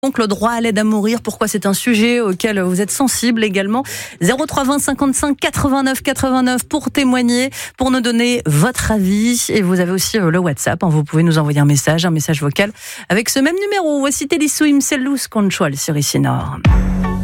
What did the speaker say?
Donc le droit à l'aide à mourir, pourquoi c'est un sujet auquel vous êtes sensible également. 03 20 55 89 89 pour témoigner, pour nous donner votre avis. Et vous avez aussi le WhatsApp, vous pouvez nous envoyer un message vocal avec ce même numéro. Voici Teddy Swims, c'est Lose Control sur ICI Nord.